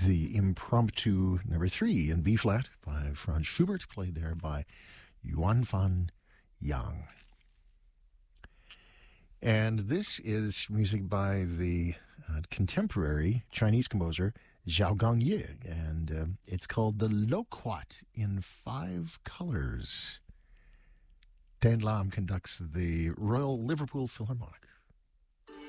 the Impromptu number 3 in B flat by Franz Schubert, played there by Yuan Fan Yang. And this is music by the contemporary Chinese composer Zhao Gangye, and it's called the Loquat in 5 colors. Dan Lam conducts the Royal Liverpool Philharmonic.